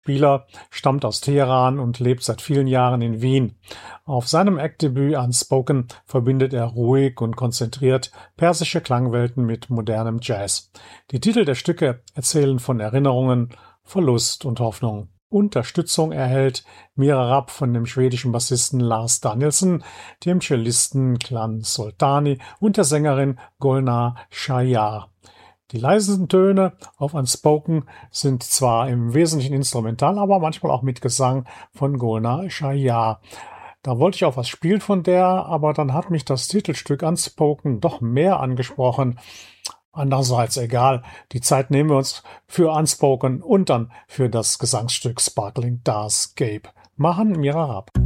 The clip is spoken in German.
Spieler stammt aus Teheran und lebt seit vielen Jahren in Wien. Auf seinem Act-Debüt Unspoken verbindet er ruhig und konzentriert persische Klangwelten mit modernem Jazz. Die Titel der Stücke erzählen von Erinnerungen, Verlust und Hoffnung. Unterstützung erhält Mira Rapp von dem schwedischen Bassisten Lars Danielsson, dem Cellisten Klan Soltani und der Sängerin Golnar Shayar. Die leisen Töne auf Unspoken sind zwar im Wesentlichen instrumental, aber manchmal auch mit Gesang von Golnar Shayar. Da wollte ich auch was spielen von der, aber dann hat mich das Titelstück Unspoken doch mehr angesprochen. Andererseits egal, die Zeit nehmen wir uns für Unspoken und dann für das Gesangsstück Sparkling Stars Gape. Machen Mira Rapp.